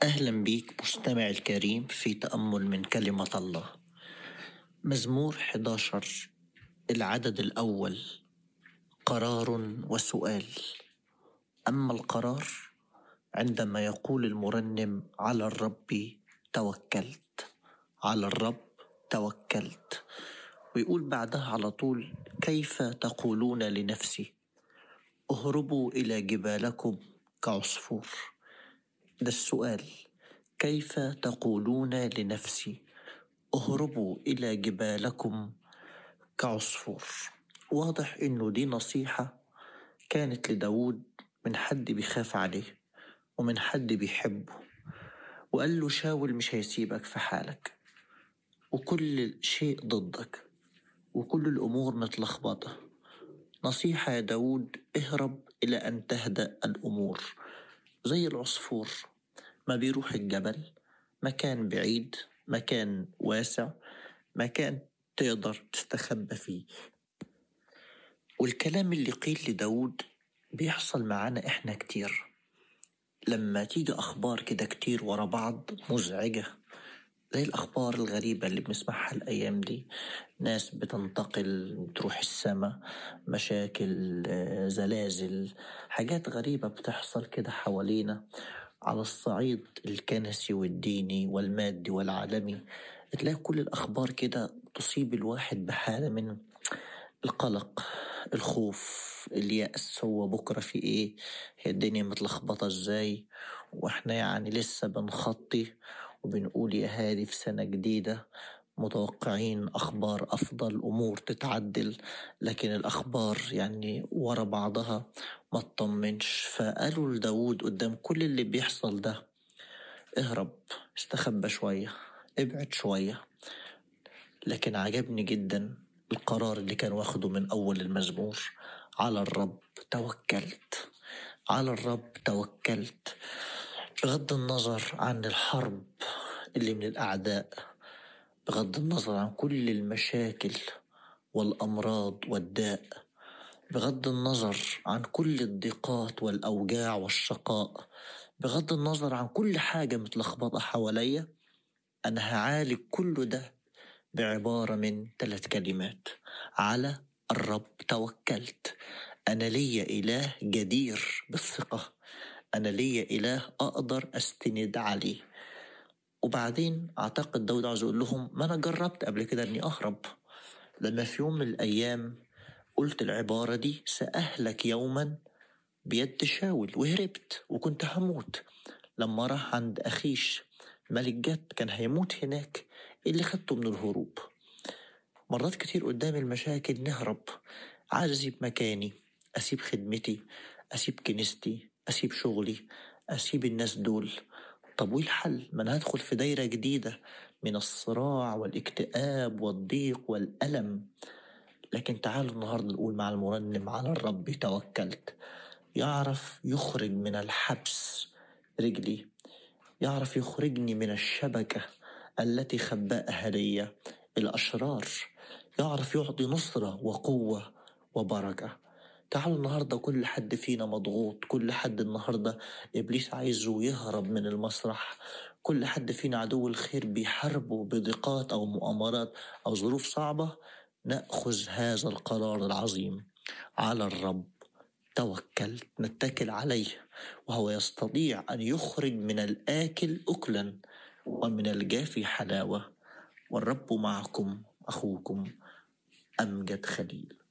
أهلا بيك مستمع الكريم في تأمل من كلمة الله. مزمور 11 العدد الأول. قرار وسؤال. أما القرار عندما يقول المرنم على الرب توكلت، على الرب توكلت، ويقول بعدها على طول كيف تقولون لنفسي اهربوا إلى جبالكم كعصفور. ده السؤال، كيف تقولون لنفسي اهربوا إلى جبالكم كعصفور. واضح إنه دي نصيحة كانت لداود من حد بيخاف عليه ومن حد بيحبه، وقال له شاول مش هيسيبك في حالك، وكل شيء ضدك وكل الأمور متلخبطة. نصيحة يا داود، اهرب إلى أن تهدأ الأمور. زي العصفور ما بيروح الجبل، مكان بعيد، مكان واسع، مكان تقدر تستخبى فيه. والكلام اللي قيل لداود بيحصل معانا احنا كتير. لما تيجي أخبار كده كتير ورا بعض مزعجة، زي الأخبار الغريبة اللي بنسمعها الأيام دي، ناس بتنتقل تروح السماء، مشاكل، زلازل، حاجات غريبة بتحصل كده حوالينا على الصعيد الكنسي والديني والمادي والعالمي. تلاقي كل الأخبار كده تصيب الواحد بحالة من القلق، الخوف، اليأس. هو بكرة في ايه؟ هي الدنيا متلخبطة ازاي؟ واحنا يعني لسه بنخطي وبنقول يا هادي في سنة جديدة، متوقعين أخبار أفضل، أمور تتعدل، لكن الأخبار يعني ورا بعضها ما تطمنش. فقالوا لداود قدام كل اللي بيحصل ده اهرب، استخبى شوية، ابعد شوية. لكن عجبني جدا القرار اللي كان واخده من أول المزمور، على الرب توكلت، على الرب توكلت. بغض النظر عن الحرب اللي من الأعداء، بغض النظر عن كل المشاكل والأمراض والداء، بغض النظر عن كل الضيقات والأوجاع والشقاء، بغض النظر عن كل حاجة متلخبطة حواليا، أنا هعالج كل ده بعبارة من 3 كلمات: على الرب توكلت. أنا لي إله جدير بالثقة، أنا لي إله أقدر أستند عليه. وبعدين أعتقد داود عاوز يقول لهم ما أنا جربت قبل كده أني أهرب. لما في يوم من الأيام قلت العبارة دي سأهلك يوما بيد شاول وهربت وكنت هموت. لما راح عند أخيش ملك جد كان هيموت هناك، اللي خدته من الهروب. مرات كتير قدام المشاكل نهرب، عايز أسيب مكاني، أسيب خدمتي، أسيب كنيستي، أسيب شغلي، أسيب الناس دول. طب وإيه الحل؟ ما أنا هدخل في دايرة جديدة من الصراع والاكتئاب والضيق والألم. لكن تعالوا النهاردة نقول مع المرنم على الرب توكلت. يعرف يخرج من الحبس رجلي، يعرف يخرجني من الشبكة التي خبأها لي الأشرار، يعرف يعطي نصرة وقوة وبركة. تعالوا النهاردة كل حد فينا مضغوط، كل حد النهاردة إبليس عايزه يهرب من المسرح، كل حد فينا عدو الخير بيحاربه بضيقات أو مؤامرات أو ظروف صعبة. نأخذ هذا القرار العظيم، على الرب توكلت، نتكل عليه، وهو يستطيع أن يخرج من الآكل أكلا ومن الجافي حلاوة. والرب معكم، أخوكم أمجد خليل.